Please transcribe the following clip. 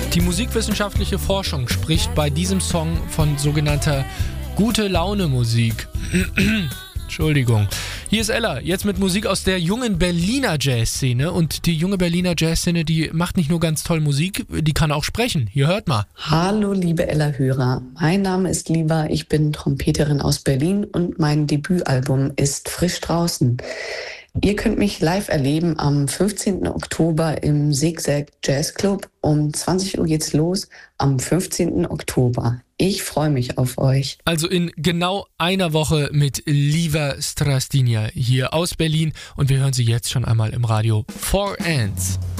Die musikwissenschaftliche Forschung spricht bei diesem Song von sogenannter Gute-Laune-Musik. Entschuldigung. Hier ist Ella, jetzt mit Musik aus der jungen Berliner Jazzszene. Und die junge Berliner Jazzszene, die macht nicht nur ganz toll Musik, die kann auch sprechen. Hier, hört mal. Hallo liebe Ella-Hörer, mein Name ist Liva, ich bin Trompeterin aus Berlin und mein Debütalbum ist frisch draußen. Ihr könnt mich live erleben am 15. Oktober im Zigzag Jazz Club. Um 20 Uhr geht's los am 15. Oktober. Ich freue mich auf euch. Also in genau einer Woche mit Liva Strastinia hier aus Berlin. Und wir hören sie jetzt schon einmal im Radio. 4 Ants.